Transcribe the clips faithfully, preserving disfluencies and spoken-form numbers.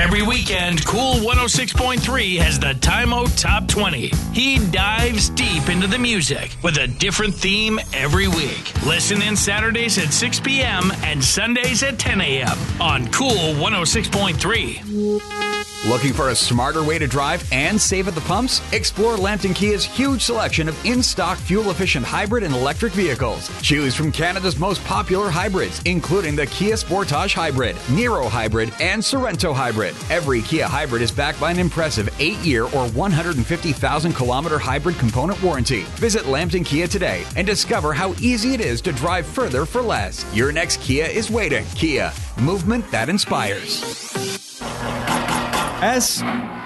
Every weekend, Cool one oh six point three has the Time-O Top twenty. He dives deep into the music with a different theme every week. Listen in Saturdays at six p.m. and Sundays at ten a.m. on Cool one oh six point three. Looking for a smarter way to drive and save at the pumps? Explore Lambton Kia's huge selection of in-stock fuel-efficient hybrid and electric vehicles. Choose from Canada's most popular hybrids, including the Kia Sportage Hybrid, Niro Hybrid, and Sorento Hybrid. Every Kia hybrid is backed by an impressive eight-year or one hundred fifty thousand kilometer hybrid component warranty. Visit Lambton Kia today and discover how easy it is to drive further for less. Your next Kia is waiting. Kia, movement that inspires. S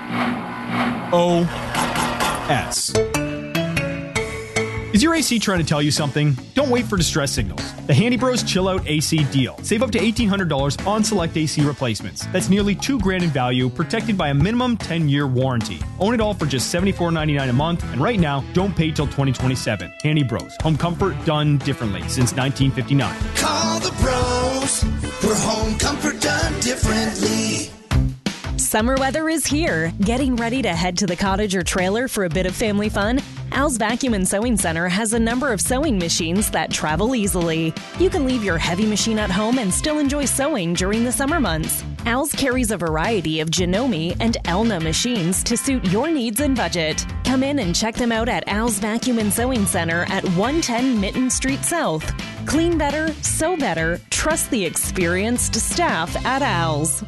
O S. Is your A C trying to tell you something? Don't wait for distress signals. The Handy Bros Chill Out A C deal. Save up to eighteen hundred dollars on select A C replacements. That's nearly two grand in value, protected by a minimum ten-year warranty. Own it all for just seventy-four ninety-nine a month, and right now, don't pay till twenty twenty-seven. Handy Bros. Home comfort done differently since nineteen fifty-nine. Call the pros for home comfort done differently. Summer weather is here. Getting ready to head to the cottage or trailer for a bit of family fun? Al's Vacuum and Sewing Center has a number of sewing machines that travel easily. You can leave your heavy machine at home and still enjoy sewing during the summer months. Al's carries a variety of Janome and Elna machines to suit your needs and budget. Come in and check them out at Al's Vacuum and Sewing Center at one ten Mitten Street South. Clean better, sew better. Trust the experienced staff at Al's.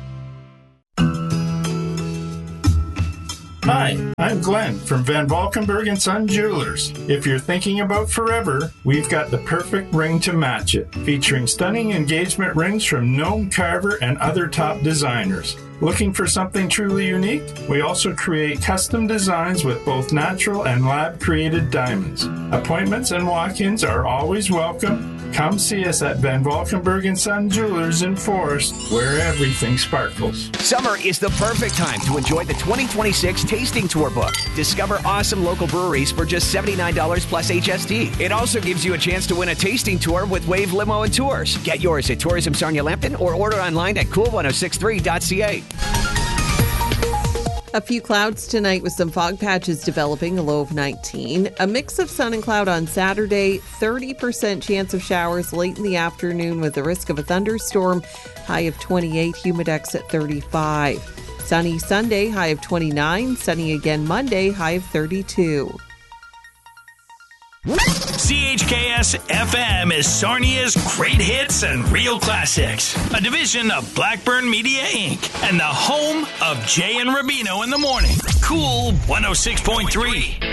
Hi, I'm Glenn from Van Valkenburg and Son Jewelers. If you're thinking about forever, we've got the perfect ring to match it, featuring stunning engagement rings from Gnome Carver and other top designers. Looking for something truly unique? We also create custom designs with both natural and lab-created diamonds. Appointments and walk-ins are always welcome. Come see us at Van Valkenburg and Son Jewelers in Forest, where everything sparkles. Summer is the perfect time to enjoy the twenty twenty-six Tasting Tour book. Discover awesome local breweries for just seventy-nine dollars plus H S T. It also gives you a chance to win a tasting tour with Wave Limo and Tours. Get yours at Tourism Sarnia Lambton or order online at cool ten sixty-three dot c a. A few clouds tonight with some fog patches developing, a low of nineteen. A mix of sun and cloud on Saturday, thirty percent chance of showers late in the afternoon with the risk of a thunderstorm, high of twenty-eight, humidex at thirty-five. Sunny Sunday, high of twenty-nine. Sunny again Monday, high of thirty-two. C H K S F M is Sarnia's great hits and real classics, a division of Blackburn Media Incorporated, and the home of Jay and Rubino in the morning. Cool one oh six point three.